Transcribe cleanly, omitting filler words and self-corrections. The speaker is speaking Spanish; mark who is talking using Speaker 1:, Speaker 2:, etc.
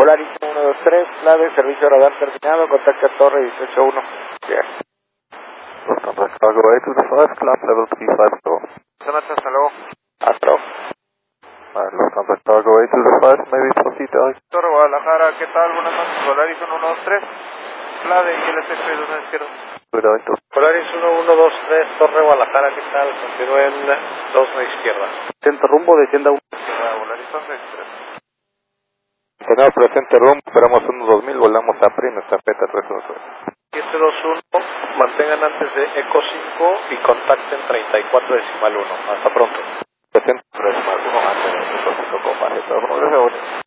Speaker 1: Polaris 123, clave, servicio radar terminado, contacta torre 181. Bien.
Speaker 2: Lufthansa Cargo 825, climb level 35 door.
Speaker 1: Buenas noches, hasta luego. Hasta luego.
Speaker 2: Lufthansa Cargo 825, maybe proceed direct.
Speaker 1: Torre Guadalajara, ¿qué tal? Buenas noches, Polaris 123, clave y LTC 2 izquierda.
Speaker 2: Direct.
Speaker 1: Polaris 1123, Torre Guadalajara, ¿qué tal? Continúen 2 a izquierda.
Speaker 2: Presente rumbo, descienda 1.
Speaker 1: Polaris 1123.
Speaker 2: Tenemos presente rumbo, esperamos unos 2000, volamos a PRI, nuestra peta 311.
Speaker 1: 721, mantengan antes de Eco 5 y contacten 34.1. Hasta pronto.
Speaker 2: Presente 3 más 1 antes de Eco 5, compa.